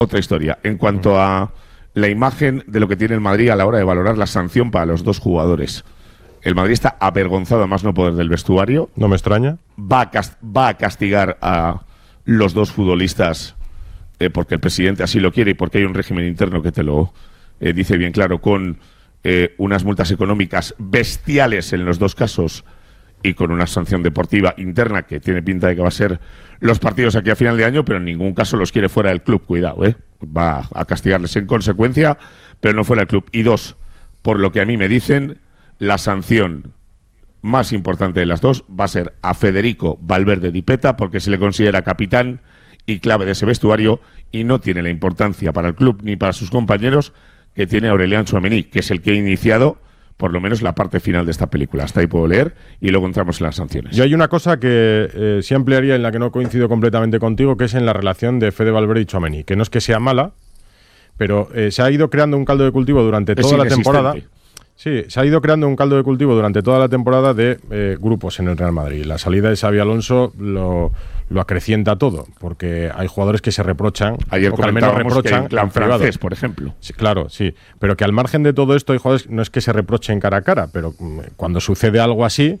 otra historia. En cuanto a la imagen de lo que tiene el Madrid a la hora de valorar la sanción para los dos jugadores. El Madrid está avergonzado a más no poder del vestuario. No me extraña. Va a castigar a los dos futbolistas porque el presidente así lo quiere y porque hay un régimen interno que te lo dice bien claro, con unas multas económicas bestiales en los dos casos y con una sanción deportiva interna que tiene pinta de que va a ser los partidos aquí a final de año, pero en ningún caso los quiere fuera del club. Cuidado, va a castigarles en consecuencia, pero no fuera del club. Y dos, por lo que a mí me dicen, la sanción más importante de las dos va a ser a Federico Valverde Di Peta, porque se le considera capitán y clave de ese vestuario y no tiene la importancia para el club ni para sus compañeros que tiene Aurélien Tchouaméni, que es el que ha iniciado por lo menos la parte final de esta película. Hasta ahí puedo leer y luego entramos en las sanciones. Yo hay una cosa que sí ampliaría, en la que no coincido completamente contigo, que es en la relación de Fede Valverde y Tchouaméni, que no es que sea mala, pero se ha ido creando un caldo de cultivo durante toda la temporada. Sí, se ha ido creando un caldo de cultivo durante toda la temporada de grupos en el Real Madrid. La salida de Xabi Alonso lo acrecienta todo, porque hay jugadores que se reprochan, ayer o que al menos reprochan en plan francés, por ejemplo. Sí, claro, sí, pero que al margen de todo esto hay jugadores, no es que se reprochen cara a cara, pero cuando sucede algo así,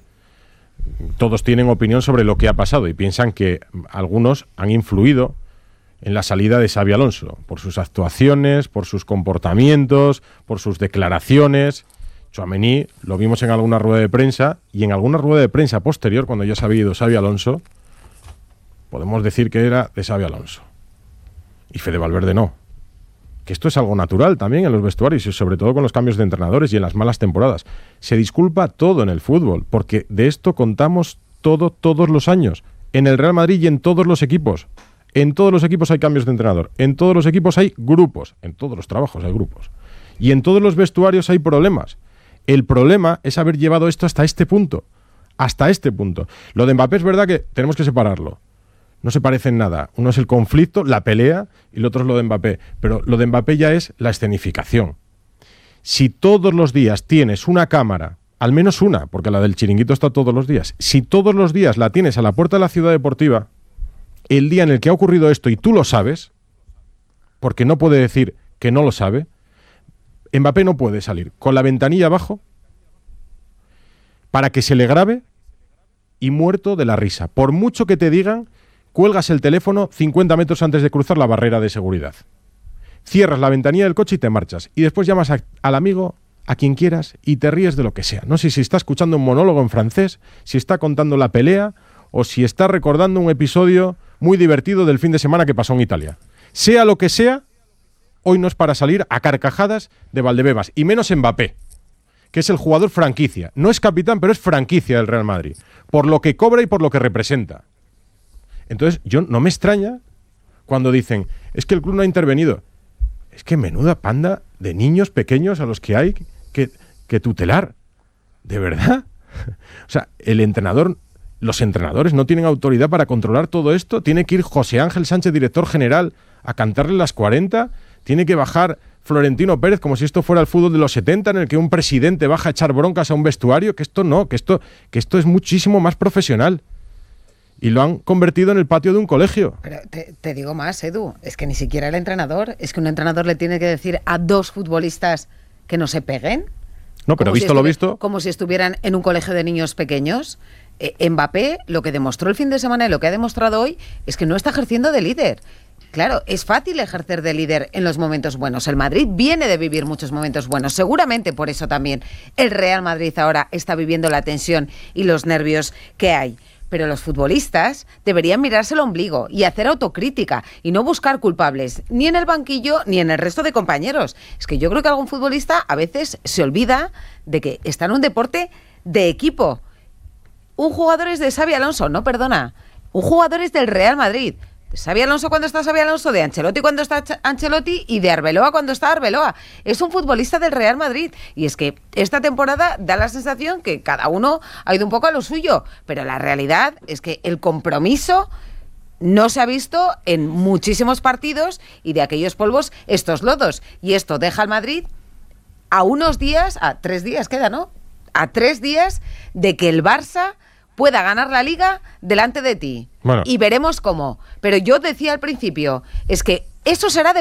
todos tienen opinión sobre lo que ha pasado y piensan que algunos han influido en la salida de Xabi Alonso, por sus actuaciones, por sus comportamientos, por sus declaraciones. Tchouaméni lo vimos en alguna rueda de prensa, y en alguna rueda de prensa posterior, cuando ya se había ido Xabi Alonso, podemos decir que era de Xabi Alonso. Y Fede Valverde no. Que esto es algo natural también en los vestuarios y sobre todo con los cambios de entrenadores y en las malas temporadas. Se disculpa todo en el fútbol, porque de esto contamos todos los años. En el Real Madrid y en todos los equipos. En todos los equipos hay cambios de entrenador. En todos los equipos hay grupos. En todos los trabajos hay grupos. Y en todos los vestuarios hay problemas. El problema es haber llevado esto hasta este punto. Hasta este punto. Lo de Mbappé es verdad que tenemos que separarlo. No se parecen nada. Uno es el conflicto, la pelea, y el otro es lo de Mbappé. Pero lo de Mbappé ya es la escenificación. Si todos los días tienes una cámara, al menos una, porque la del chiringuito está todos los días, si todos los días la tienes a la puerta de la ciudad deportiva, el día en el que ha ocurrido esto y tú lo sabes, porque no puede decir que no lo sabe, Mbappé no puede salir con la ventanilla abajo para que se le grabe y muerto de la risa. Por mucho que te digan, cuelgas el teléfono 50 metros antes de cruzar la barrera de seguridad. Cierras la ventanilla del coche y te marchas. Y después llamas al amigo, a quien quieras, y te ríes de lo que sea. No sé si está escuchando un monólogo en francés, si está contando la pelea o si está recordando un episodio muy divertido del fin de semana que pasó en Italia. Sea lo que sea, hoy no es para salir a carcajadas de Valdebebas, y menos Mbappé, que es el jugador franquicia. No es capitán, pero es franquicia del Real Madrid, por lo que cobra y por lo que representa. Entonces, yo no me extraña cuando dicen, es que el club no ha intervenido. Es que menuda panda de niños pequeños a los que hay que tutelar. ¿De verdad? O sea, los entrenadores no tienen autoridad para controlar todo esto. Tiene que ir José Ángel Sánchez, director general, a cantarle las 40. Tiene que bajar Florentino Pérez como si esto fuera el fútbol de los 70, en el que un presidente baja a echar broncas a un vestuario. Que esto no, que esto es muchísimo más profesional. Y lo han convertido en el patio de un colegio. Pero te digo más, Edu, es que ni siquiera el entrenador, es que un entrenador le tiene que decir a dos futbolistas que no se peguen. No, pero visto lo visto... Como si estuvieran en un colegio de niños pequeños. Mbappé, lo que demostró el fin de semana y lo que ha demostrado hoy, es que no está ejerciendo de líder. Claro, es fácil ejercer de líder en los momentos buenos. El Madrid viene de vivir muchos momentos buenos. Seguramente por eso también el Real Madrid ahora está viviendo la tensión y los nervios que hay. Pero los futbolistas deberían mirarse el ombligo y hacer autocrítica y no buscar culpables ni en el banquillo ni en el resto de compañeros. Es que yo creo que algún futbolista a veces se olvida de que está en un deporte de equipo. Un jugador es de Xabi Alonso, no, perdona. Un jugador es del Real Madrid. Xabi Alonso cuando está Xabi Alonso, de Ancelotti cuando está Ancelotti y de Arbeloa cuando está Arbeloa. Es un futbolista del Real Madrid. Y es que esta temporada da la sensación que cada uno ha ido un poco a lo suyo. Pero la realidad es que el compromiso no se ha visto en muchísimos partidos y de aquellos polvos estos lodos. Y esto deja al Madrid a unos días, a 3 días queda, ¿no? A 3 días de que el Barça pueda ganar la Liga delante de ti. Bueno. Y veremos cómo. Pero yo decía al principio, es que eso será de